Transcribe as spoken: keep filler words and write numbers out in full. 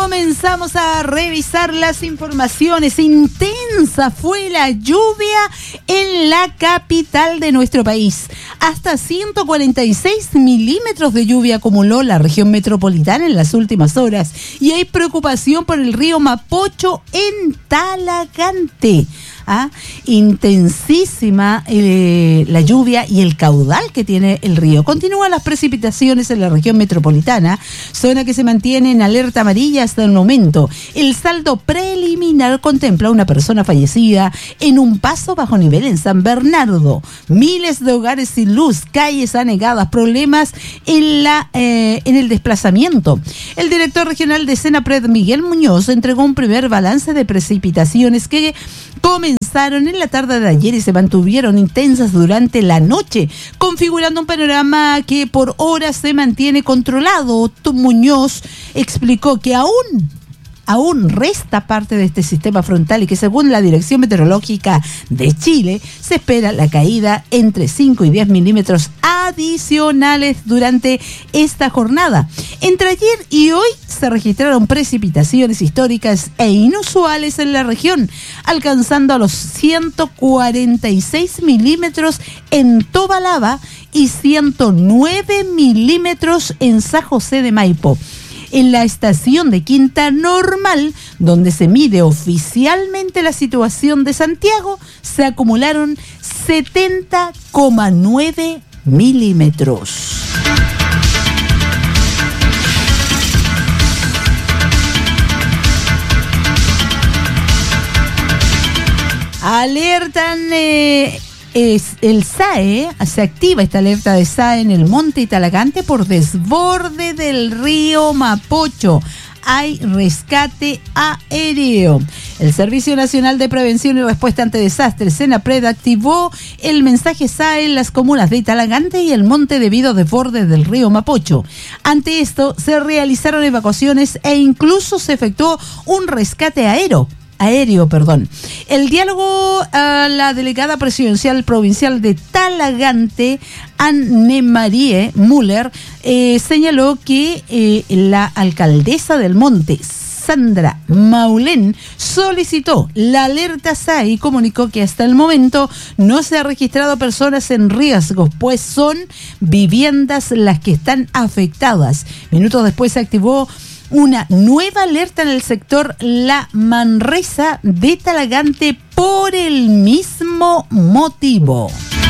Comenzamos a revisar las informaciones. Intensa fue la lluvia en la capital de nuestro país. Hasta ciento cuarenta y seis milímetros de lluvia acumuló la región metropolitana en las últimas horas. Y hay preocupación por el río Mapocho en Talagante. ¿Ah? Intensísima eh, la lluvia y el caudal que tiene el río. Continúan las precipitaciones en la región metropolitana, zona que se mantiene en alerta amarilla hasta el momento. El saldo preliminar contempla una persona fallecida en un paso bajo nivel en San Bernardo. Miles de hogares sin luz, calles anegadas, problemas en, la, eh, en el desplazamiento. El director regional de Senapred, Miguel Muñoz, entregó un primer balance de precipitaciones que comenzaron en la tarde de ayer y se mantuvieron intensas durante la noche, configurando un panorama que por horas se mantiene controlado. Muñoz explicó que aún aún resta parte de este sistema frontal y que según la Dirección Meteorológica de Chile se espera la caída entre cinco y diez milímetros adicionales durante esta jornada. Entre ayer y hoy se registraron precipitaciones históricas e inusuales en la región, alcanzando a los ciento cuarenta y seis milímetros en Tobalaba y ciento nueve milímetros en San José de Maipo. En la estación de Quinta Normal, donde se mide oficialmente la situación de Santiago, se acumularon setenta coma nueve milímetros. Alertan... Eh, Es el S A E, se activa esta alerta de S A E en el monte Talagante por desborde del río Mapocho. Hay rescate aéreo. El Servicio Nacional de Prevención y Respuesta ante Desastres, Senapred, activó el mensaje S A E en las comunas de Talagante y el monte debido a desbordes del río Mapocho. Ante esto, se realizaron evacuaciones e incluso se efectuó un rescate aéreo. aéreo, perdón. El diálogo a la delegada presidencial provincial de Talagante, Anne-Marie Müller, eh, señaló que eh, la alcaldesa del Monte, Sandra Maulén, solicitó la alerta S A E y comunicó que hasta el momento no se ha registrado personas en riesgo, pues son viviendas las que están afectadas. Minutos después se activó una nueva alerta en el sector La Manresa de Talagante por el mismo motivo.